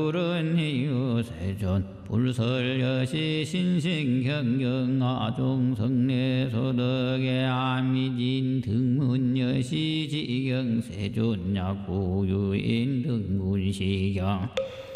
불은희유 세존 불설여시 신생경경 아종성례소덕의 아미진 등문여시 지경 세존 약구유인 등문시경